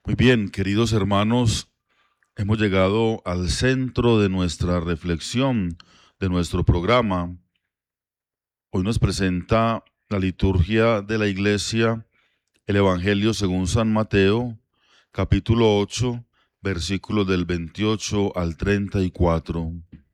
Muy bien, queridos hermanos, hemos llegado al centro de nuestra reflexión, de nuestro programa. Hoy nos presenta la liturgia de la Iglesia, el Evangelio según San Mateo, capítulo 8, versículos del 28 al 34.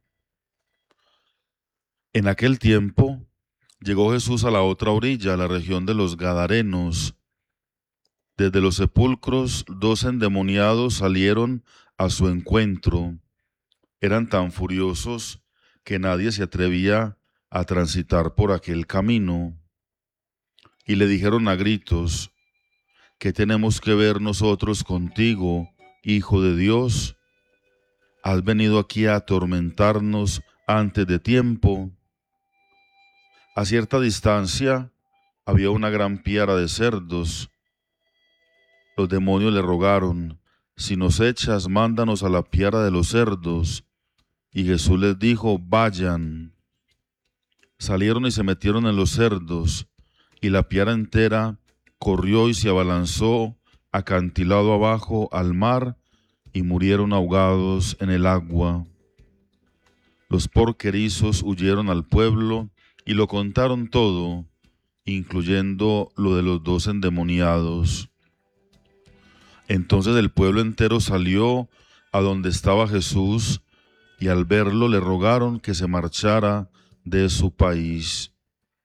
En aquel tiempo llegó Jesús a la otra orilla, a la región de los Gadarenos. Desde los sepulcros, 2 endemoniados salieron a su encuentro. Eran tan furiosos que nadie se atrevía a transitar por aquel camino. Y le dijeron a gritos: ¿qué tenemos que ver nosotros contigo, Hijo de Dios? ¿Has venido aquí a atormentarnos antes de tiempo? A cierta distancia había una gran piara de cerdos. Los demonios le rogaron: si nos echas, mándanos a la piara de los cerdos. Y Jesús les dijo: vayan. Salieron y se metieron en los cerdos, y la piara entera corrió y se abalanzó acantilado abajo al mar, y murieron ahogados en el agua. Los porquerizos huyeron al pueblo y lo contaron todo, incluyendo lo de los 2 endemoniados. Entonces el pueblo entero salió a donde estaba Jesús, y al verlo le rogaron que se marchara de su país.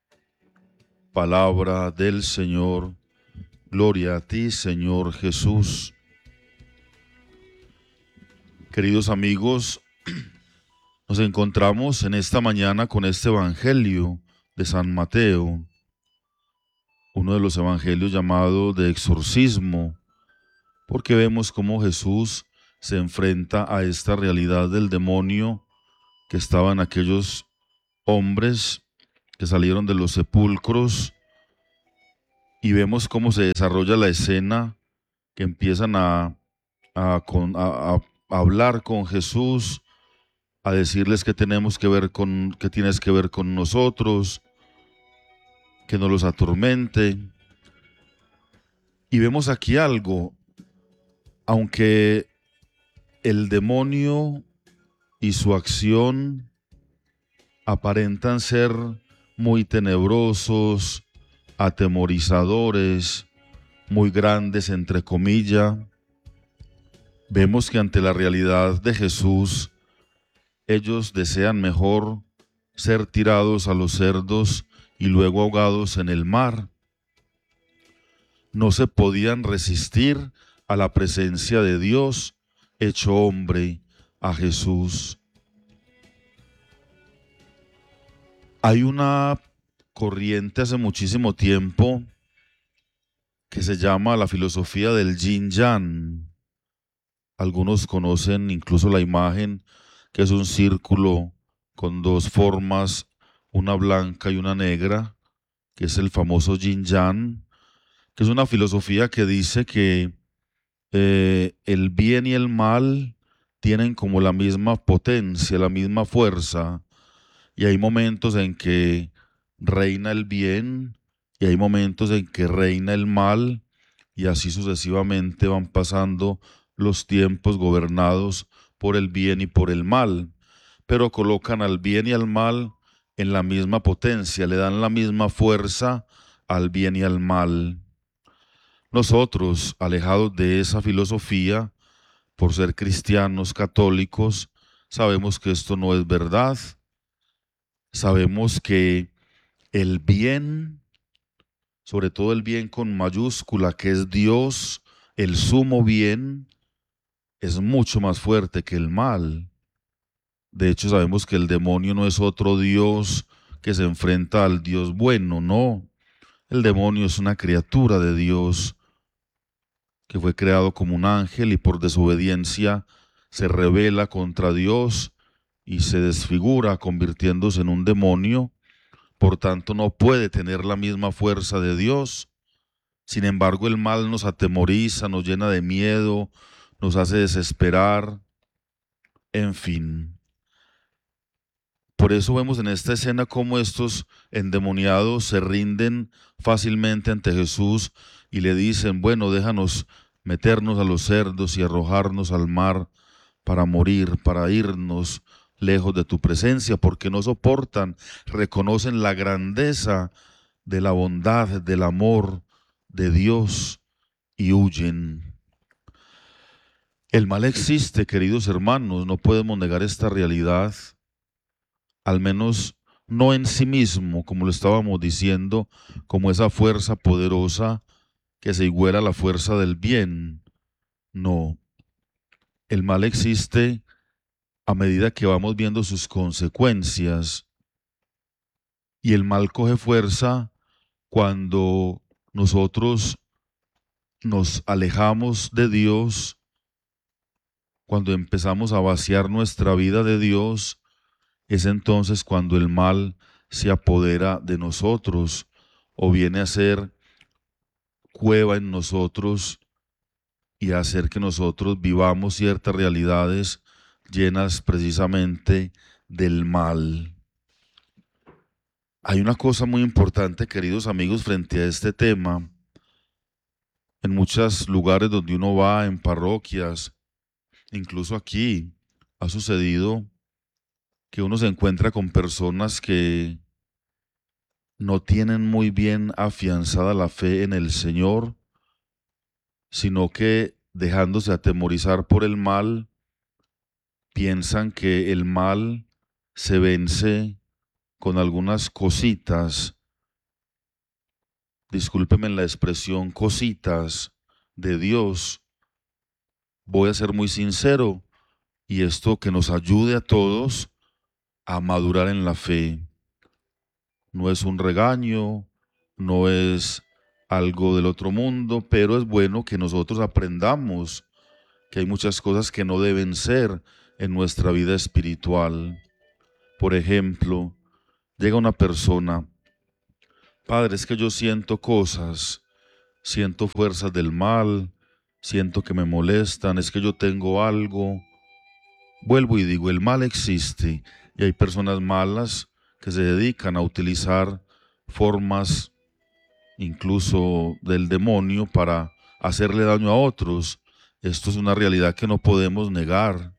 Palabra del Señor. Gloria a ti, Señor Jesús. Queridos amigos, nos encontramos en esta mañana con este Evangelio de San Mateo, uno de los evangelios llamado de exorcismo, porque vemos cómo Jesús se enfrenta a esta realidad del demonio que estaba en aquellos hombres que salieron de los sepulcros, y vemos cómo se desarrolla la escena, que empiezan a hablar con Jesús, a decirles que tenemos que ver que tienes que ver con nosotros, que no los atormente. Y vemos aquí algo: aunque el demonio y su acción aparentan ser muy tenebrosos, atemorizadores, muy grandes entre comillas, vemos que ante la realidad de Jesús, ellos desean mejor ser tirados a los cerdos y luego ahogados en el mar. No se podían resistir a la presencia de Dios hecho hombre, a Jesús. Hay una corriente hace muchísimo tiempo que se llama la filosofía del Yin Yang. Algunos conocen incluso la imagen, que es un círculo con 2 formas, una blanca y una negra, que es el famoso Yin Yang, que es una filosofía que dice que el bien y el mal tienen como la misma potencia, la misma fuerza, y hay momentos en que reina el bien y hay momentos en que reina el mal, y así sucesivamente van pasando los tiempos gobernados por el bien y por el mal, pero colocan al bien y al mal en la misma potencia, le dan la misma fuerza al bien y al mal. Nosotros, alejados de esa filosofía, por ser cristianos católicos, sabemos que esto no es verdad. Sabemos que el bien, sobre todo el bien con mayúscula, que es Dios, el sumo bien, es mucho más fuerte que el mal. De hecho, sabemos que el demonio no es otro Dios que se enfrenta al Dios bueno, no. El demonio es una criatura de Dios que fue creado como un ángel y por desobediencia se rebela contra Dios y se desfigura convirtiéndose en un demonio. Por tanto, no puede tener la misma fuerza de Dios. Sin embargo, el mal nos atemoriza, nos llena de miedo, nos hace desesperar, en fin. Por eso vemos en esta escena cómo estos endemoniados se rinden fácilmente ante Jesús y le dicen: bueno, déjanos meternos a los cerdos y arrojarnos al mar para morir, para irnos lejos de tu presencia, porque no soportan, reconocen la grandeza de la bondad, del amor de Dios y huyen. El mal existe, queridos hermanos, no podemos negar esta realidad, al menos no en sí mismo, como lo estábamos diciendo, como esa fuerza poderosa que se iguala a la fuerza del bien. No, el mal existe a medida que vamos viendo sus consecuencias, y el mal coge fuerza cuando nosotros nos alejamos de Dios, cuando empezamos a vaciar nuestra vida de Dios. Es entonces cuando el mal se apodera de nosotros o viene a ser cueva en nosotros y a hacer que nosotros vivamos ciertas realidades llenas precisamente del mal. Hay una cosa muy importante, queridos amigos, frente a este tema. En muchos lugares donde uno va, en parroquias, incluso aquí, ha sucedido que uno se encuentra con personas que no tienen muy bien afianzada la fe en el Señor, sino que dejándose atemorizar por el mal, piensan que el mal se vence con algunas cositas, discúlpenme la expresión, cositas de Dios. Voy a ser muy sincero, y esto que nos ayude a todos a madurar en la fe. No es un regaño, no es algo del otro mundo, pero es bueno que nosotros aprendamos que hay muchas cosas que no deben ser en nuestra vida espiritual. Por ejemplo, llega una persona: Padre, es que yo siento cosas, siento fuerzas del mal, siento que me molestan, es que yo tengo algo. Vuelvo y digo, el mal existe y hay personas malas que se dedican a utilizar formas incluso del demonio para hacerle daño a otros. Esto es una realidad que no podemos negar,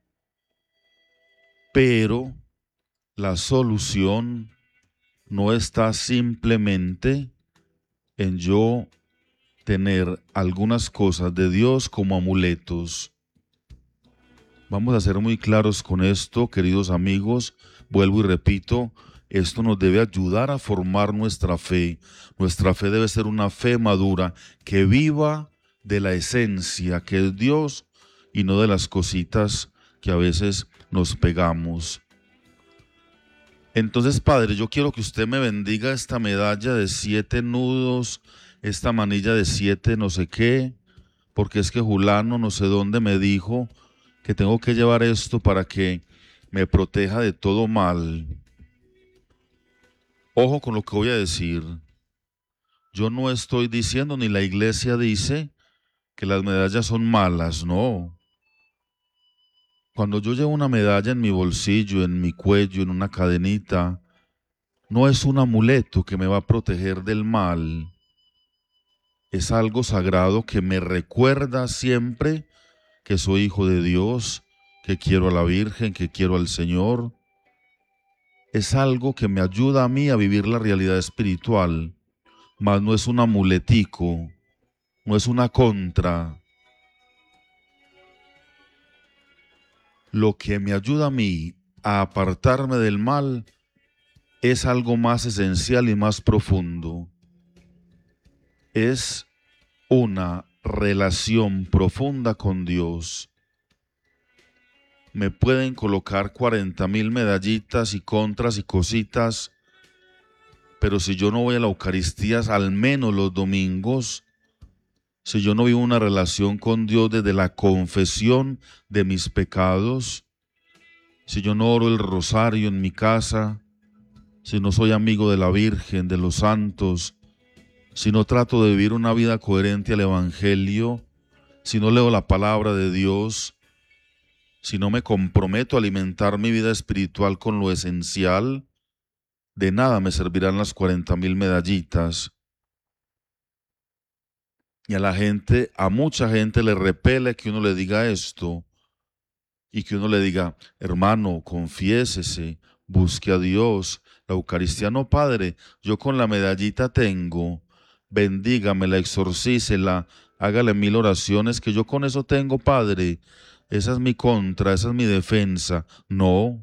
pero la solución no está simplemente en yo tener algunas cosas de Dios como amuletos. Vamos a ser muy claros con esto, queridos amigos. Vuelvo y repito, esto nos debe ayudar a formar nuestra fe. Nuestra fe debe ser una fe madura, que viva de la esencia que es Dios y no de las cositas que a veces nos pegamos. Entonces, Padre, yo quiero que usted me bendiga esta medalla de 7 nudos, esta manilla de 7 no sé qué, porque es que Julano no sé dónde me dijo que tengo que llevar esto para que me proteja de todo mal. Ojo con lo que voy a decir. Yo no estoy diciendo, ni la iglesia dice, que las medallas son malas, no. Cuando yo llevo una medalla en mi bolsillo, en mi cuello, en una cadenita, no es un amuleto que me va a proteger del mal. Es algo sagrado que me recuerda siempre que soy hijo de Dios, que quiero a la Virgen, que quiero al Señor. Es algo que me ayuda a mí a vivir la realidad espiritual, mas no es un amuletico, no es una contra. Lo que me ayuda a mí a apartarme del mal es algo más esencial y más profundo. Es una relación profunda con Dios. Me pueden colocar 40,000 medallitas y contras y cositas, pero si yo no voy a la Eucaristía al menos los domingos, si yo no vivo una relación con Dios desde la confesión de mis pecados, si yo no oro el rosario en mi casa, si no soy amigo de la Virgen, de los santos, si no trato de vivir una vida coherente al Evangelio, si no leo la palabra de Dios, si no me comprometo a alimentar mi vida espiritual con lo esencial, de nada me servirán las 40,000 medallitas. Y a mucha gente le repele que uno le diga esto y que uno le diga, hermano, confiésese, busque a Dios, la Eucaristía no, Padre, yo con la medallita tengo, bendígamela, exorcícela, hágale 1000 oraciones, que yo con eso tengo, Padre. Esa es mi contra, esa es mi defensa. No,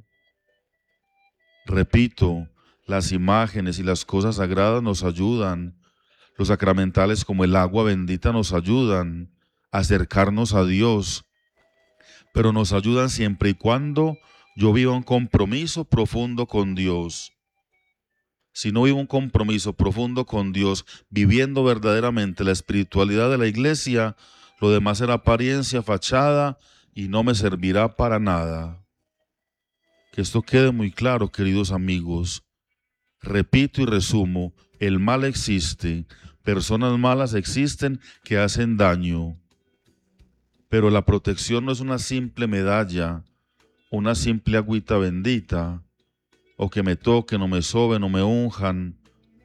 repito, las imágenes y las cosas sagradas nos ayudan. Los sacramentales como el agua bendita nos ayudan a acercarnos a Dios, pero nos ayudan siempre y cuando yo viva un compromiso profundo con Dios. Si no vivo un compromiso profundo con Dios, viviendo verdaderamente la espiritualidad de la iglesia, lo demás será apariencia, fachada y no me servirá para nada. Que esto quede muy claro, queridos amigos. Repito y resumo, el mal existe, personas malas existen que hacen daño, pero la protección no es una simple medalla, una simple agüita bendita, o que me toquen, o me soben, o me unjan.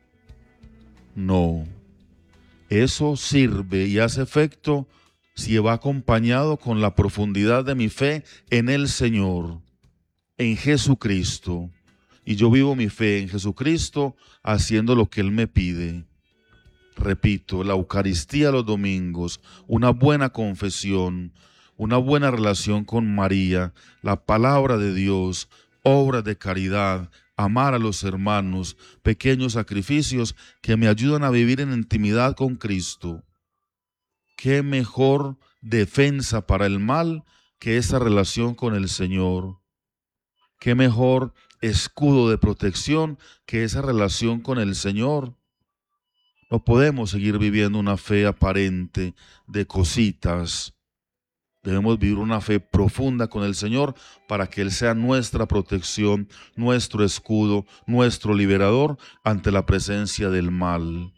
No, eso sirve y hace efecto si va acompañado con la profundidad de mi fe en el Señor, en Jesucristo. Y yo vivo mi fe en Jesucristo haciendo lo que Él me pide. Repito, la Eucaristía los domingos, una buena confesión, una buena relación con María, la palabra de Dios, obras de caridad, amar a los hermanos, pequeños sacrificios que me ayudan a vivir en intimidad con Cristo. ¿Qué mejor defensa para el mal que esa relación con el Señor? ¿Qué mejor escudo de protección que esa relación con el Señor? No podemos seguir viviendo una fe aparente de cositas. Debemos vivir una fe profunda con el Señor para que Él sea nuestra protección, nuestro escudo, nuestro liberador ante la presencia del mal.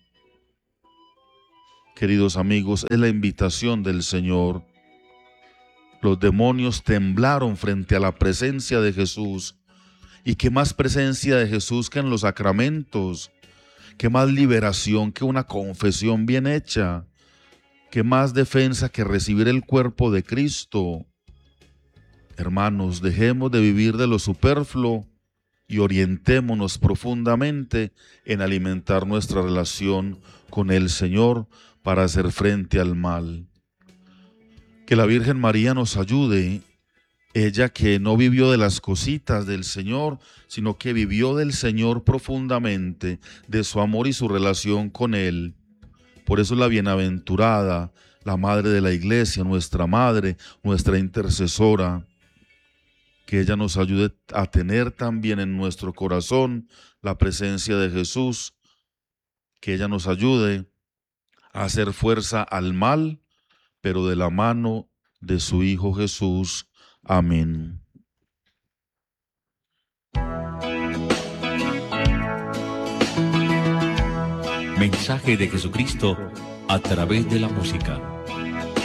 Queridos amigos, es la invitación del Señor. Los demonios temblaron frente a la presencia de Jesús. ¿Y qué más presencia de Jesús que en los sacramentos? ¿Qué más liberación que una confesión bien hecha? ¿Qué más defensa que recibir el cuerpo de Cristo? Hermanos, dejemos de vivir de lo superfluo y orientémonos profundamente en alimentar nuestra relación con el Señor para hacer frente al mal. Que la Virgen María nos ayude, ella que no vivió de las cositas del Señor, sino que vivió del Señor profundamente, de su amor y su relación con Él. Por eso la bienaventurada, la Madre de la Iglesia, nuestra Madre, nuestra intercesora, que ella nos ayude a tener también en nuestro corazón la presencia de Jesús, que ella nos ayude a hacer fuerza al mal, pero de la mano de su Hijo Jesús. Amén. Mensaje de Jesucristo a través de la música.